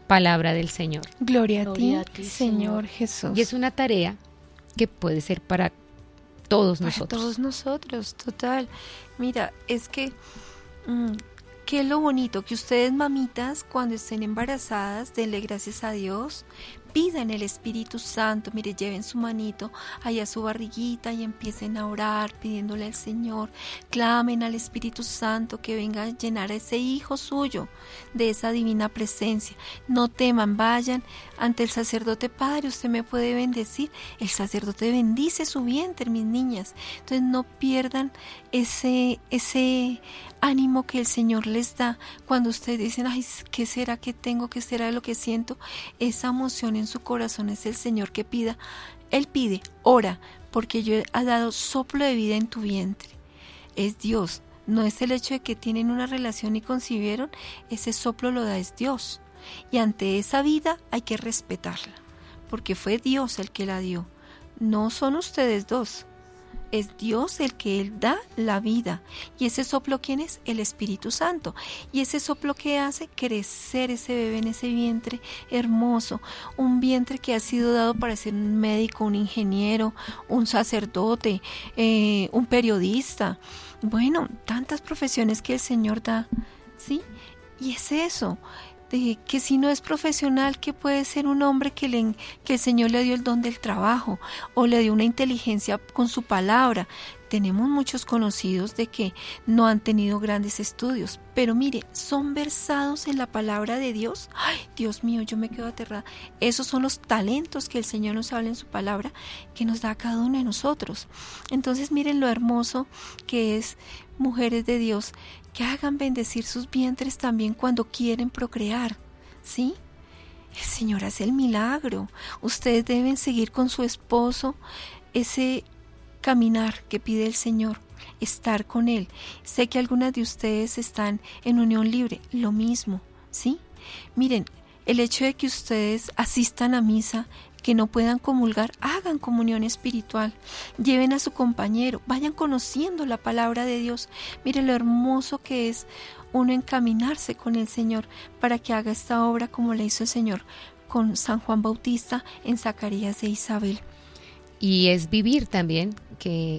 Palabra del Señor. Gloria a ti, Señor Jesús. Y es una tarea que puede ser para todos nosotros. Para todos nosotros, total. Mira, es que qué es lo bonito, que ustedes, mamitas, cuando estén embarazadas, denle gracias a Dios, pidan el Espíritu Santo, mire, lleven su manito allá a su barriguita y empiecen a orar pidiéndole al Señor, clamen al Espíritu Santo que venga a llenar a ese hijo suyo de esa divina presencia. No teman, vayan ante el sacerdote. Padre, usted me puede bendecir. El sacerdote bendice su vientre, mis niñas. Entonces no pierdan ese ánimo que el Señor les da cuando ustedes dicen, ay, ¿qué será que tengo? ¿Qué será lo que siento? Esa emoción en su corazón es el Señor que pida. Él pide, ora, porque yo he dado soplo de vida en tu vientre. Es Dios, no es el hecho de que tienen una relación y concibieron, ese soplo lo da es Dios. Y ante esa vida hay que respetarla, porque fue Dios el que la dio. No son ustedes dos. Es Dios el que Él da la vida. Y ese soplo, ¿quién es? El Espíritu Santo. Y ese soplo que hace crecer ese bebé en ese vientre hermoso. Un vientre que ha sido dado para ser un médico, un ingeniero, un sacerdote, un periodista. Bueno, tantas profesiones que el Señor da, ¿sí? Y es eso. De que si no es profesional, que puede ser un hombre que el Señor le dio el don del trabajo o le dio una inteligencia con su palabra. Tenemos muchos conocidos de que no han tenido grandes estudios, pero mire, son versados en la palabra de Dios. Ay, Dios mío, yo me quedo aterrada. Esos son los talentos que el Señor nos habla en su palabra, que nos da a cada uno de nosotros. Entonces miren lo hermoso que es, mujeres de Dios, que hagan bendecir sus vientres también cuando quieren procrear, ¿sí? El Señor hace el milagro. Ustedes deben seguir con su esposo ese caminar que pide el Señor, estar con Él. Sé que algunas de ustedes están en unión libre, lo mismo, ¿sí? Miren, el hecho de que ustedes asistan a misa, que no puedan comulgar, hagan comunión espiritual, lleven a su compañero, vayan conociendo la palabra de Dios. Miren lo hermoso que es uno encaminarse con el Señor para que haga esta obra como la hizo el Señor con San Juan Bautista en Zacarías e Isabel. Y es vivir también que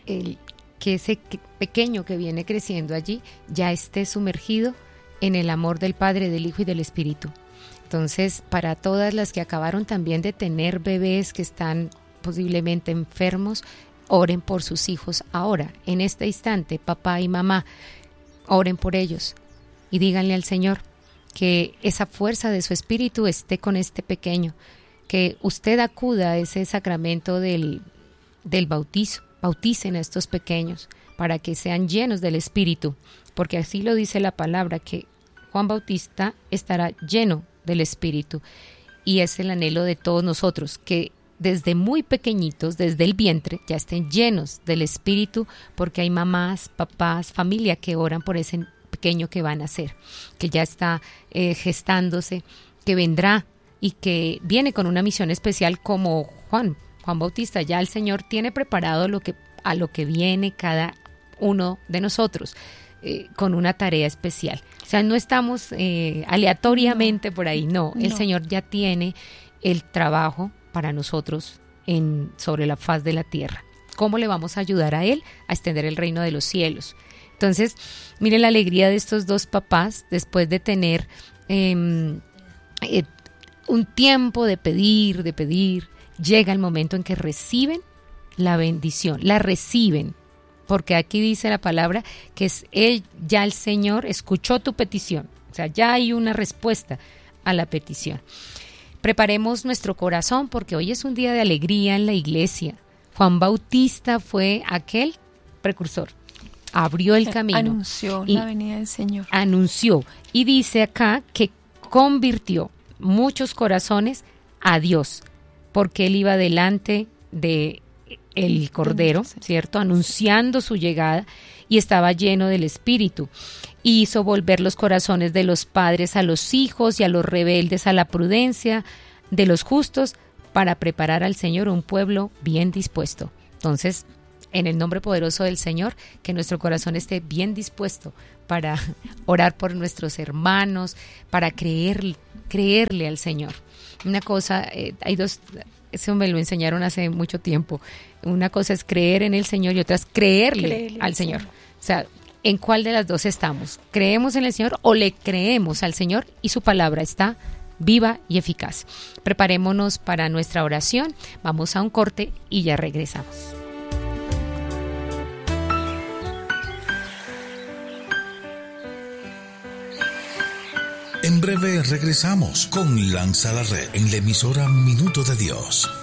ese pequeño que viene creciendo allí ya esté sumergido en el amor del Padre, del Hijo y del Espíritu. Entonces, para todas las que acabaron también de tener bebés que están posiblemente enfermos, oren por sus hijos ahora, en este instante, papá y mamá, oren por ellos y díganle al Señor que esa fuerza de su espíritu esté con este pequeño, que usted acuda a ese sacramento del bautizo, bauticen a estos pequeños para que sean llenos del Espíritu, porque así lo dice la palabra, que Juan Bautista estará lleno del Espíritu, y es el anhelo de todos nosotros, que desde muy pequeñitos, desde el vientre, ya estén llenos del Espíritu, porque hay mamás, papás, familia que oran por ese pequeño que va a nacer, que ya está gestándose, que vendrá y que viene con una misión especial como Juan Bautista. Ya el Señor tiene preparado a lo que viene cada uno de nosotros, con una tarea especial. O sea, no estamos aleatoriamente por ahí, no. El Señor ya tiene el trabajo para nosotros sobre la faz de la tierra. ¿Cómo le vamos a ayudar a Él a extender el reino de los cielos? Entonces, miren la alegría de estos dos papás después de tener un tiempo de pedir, llega el momento en que reciben la bendición, la reciben, porque aquí dice la palabra que ya el Señor escuchó tu petición, o sea, ya hay una respuesta a la petición. Preparemos nuestro corazón porque hoy es un día de alegría en la iglesia. Juan Bautista fue aquel precursor, abrió el camino. Anunció la venida del Señor. Anunció, y dice acá que convirtió muchos corazones a Dios, porque él iba delante de el Cordero, ¿cierto? Anunciando su llegada, y estaba lleno del Espíritu. Y hizo volver los corazones de los padres a los hijos y a los rebeldes a la prudencia de los justos, para preparar al Señor un pueblo bien dispuesto. Entonces, en el nombre poderoso del Señor, que nuestro corazón esté bien dispuesto para orar por nuestros hermanos, para creerle al Señor. Una cosa, hay dos, eso me lo enseñaron hace mucho tiempo. Una cosa es creer en el Señor y otra es creerle al Señor. O sea, ¿en cuál de las dos estamos? ¿Creemos en el Señor o le creemos al Señor y su palabra está viva y eficaz? Preparémonos para nuestra oración. Vamos a un corte y ya regresamos. En breve regresamos con Lanza la Red en la emisora Minuto de Dios.